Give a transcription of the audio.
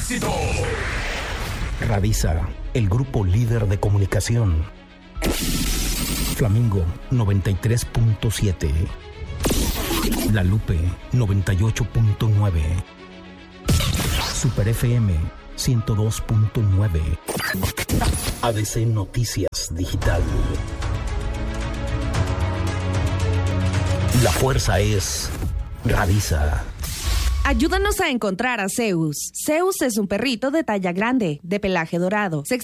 éxito. Radiza, el grupo líder de comunicación. Flamingo 93.7. La Lupe 98.9. Super FM 102.9. ADC Noticias Digital. La fuerza es Radiza. Ayúdanos a encontrar a Zeus. Zeus es un perrito de talla grande, de pelaje dorado. Se